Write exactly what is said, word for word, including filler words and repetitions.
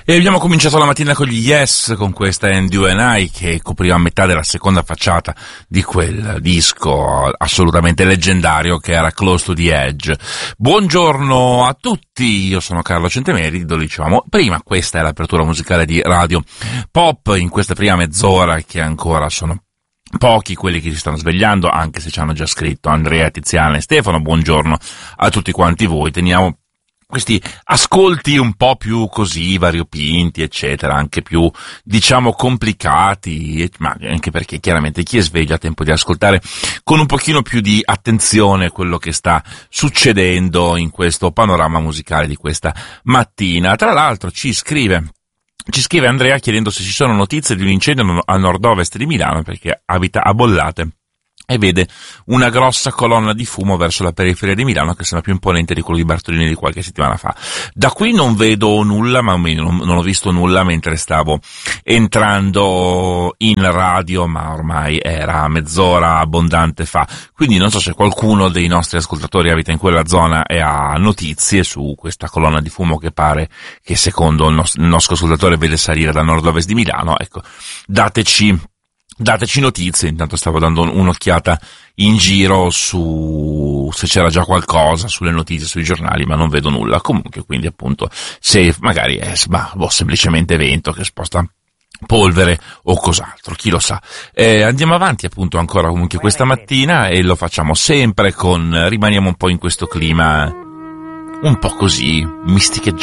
E abbiamo cominciato la mattina con gli Yes, con questa And You and I, che copriva metà della seconda facciata di quel disco assolutamente leggendario che era Close to the Edge. Buongiorno a tutti, io sono Carlo Centemeri, lo dicevamo prima, questa è l'apertura musicale di Radio Pop in questa prima mezz'ora che ancora sono pochi quelli che si stanno svegliando, anche se ci hanno già scritto Andrea, Tiziana e Stefano. Buongiorno a tutti quanti voi, teniamo questi ascolti un po' più così variopinti, eccetera, anche più, diciamo, complicati, ma anche perché chiaramente chi è sveglio ha tempo di ascoltare con un pochino più di attenzione quello che sta succedendo in questo panorama musicale di questa mattina. Tra l'altro ci scrive Ci scrive Andrea chiedendo se ci sono notizie di un incendio a nord-ovest di Milano, perché abita a Bollate e vede una grossa colonna di fumo verso la periferia di Milano che sembra più imponente di quello di Bartolini di qualche settimana fa. Da qui non vedo nulla, ma non, non ho visto nulla mentre stavo entrando in radio, ma ormai era mezz'ora abbondante fa. Quindi non so se qualcuno dei nostri ascoltatori abita in quella zona e ha notizie su questa colonna di fumo che pare che secondo il nostro, il nostro ascoltatore vede salire da nord-ovest di Milano. Ecco, dateci Dateci notizie, intanto stavo dando un'occhiata in giro su se c'era già qualcosa sulle notizie sui giornali, ma non vedo nulla. Comunque, quindi appunto, se magari è ma, boh, semplicemente vento che sposta polvere o cos'altro, chi lo sa. Eh, andiamo avanti appunto ancora comunque questa mattina e lo facciamo sempre con, rimaniamo un po' in questo clima un po' così, misticheggiante.